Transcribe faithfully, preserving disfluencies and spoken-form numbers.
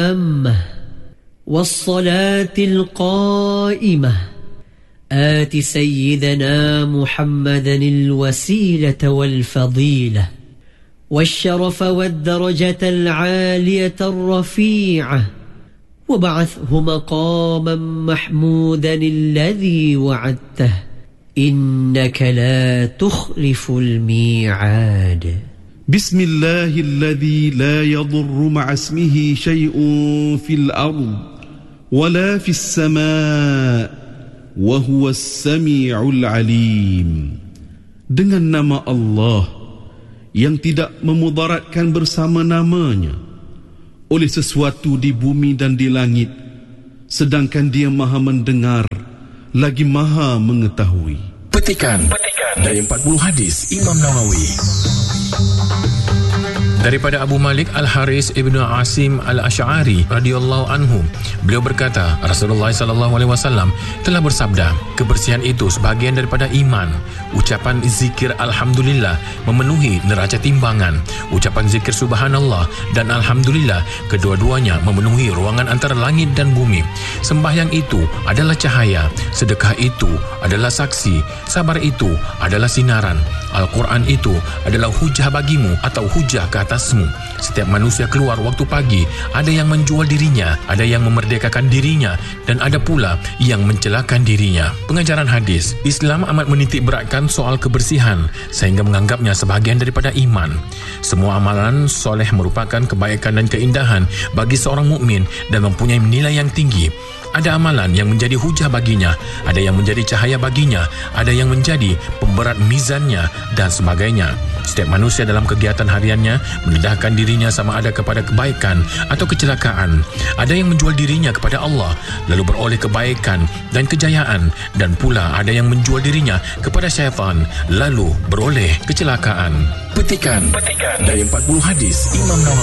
التامة والصلاة القائمة آت سيدنا محمدا الوسيلة والفضيلة والشرف والدرجة العالية الرفيعة وبعثه مقاما محمودا الذي وعدته إنك لا تخلف الميعاد. بسم الله الذي لا يضر مع اسمه شيء في الأرض ولا في السماء وهو السميع العليم. Dengan nama Allah yang tidak memudaratkan bersama namanya oleh sesuatu di bumi dan di langit, sedangkan Dia Maha mendengar lagi Maha mengetahui. Petikan, Petikan dari empat puluh hadis Imam Nawawi. Daripada Abu Malik Al-Haris Ibnu Asim Al-Ash'ari radhiyallahu anhu, beliau berkata, Rasulullah sallallahu alaihi wasallam telah bersabda, kebersihan itu sebahagian daripada iman. Ucapan zikir alhamdulillah memenuhi neraca timbangan. Ucapan zikir subhanallah dan alhamdulillah kedua-duanya memenuhi ruangan antara langit dan bumi. Sembahyang itu adalah cahaya, sedekah itu adalah saksi, sabar itu adalah sinaran, Al-Quran itu adalah hujah bagimu atau hujah ke atasmu. Setiap manusia keluar waktu pagi, ada yang menjual dirinya, ada yang memerdekakan dirinya, dan ada pula yang mencelakan dirinya. Pengajaran hadis, Islam amat menitik beratkan soal kebersihan sehingga menganggapnya sebahagian daripada iman. Semua amalan soleh merupakan kebaikan dan keindahan bagi seorang mukmin dan mempunyai nilai yang tinggi. Ada amalan yang menjadi hujah baginya, ada yang menjadi cahaya baginya, ada yang menjadi pemberat mizannya, dan sebagainya. Setiap manusia dalam kegiatan hariannya mendedahkan dirinya sama ada kepada kebaikan atau kecelakaan. Ada yang menjual dirinya kepada Allah, lalu beroleh kebaikan dan kejayaan, dan pula ada yang menjual dirinya kepada syaitan, lalu beroleh kecelakaan. Petikan, Petikan dari empat puluh hadis Imam Nawawi.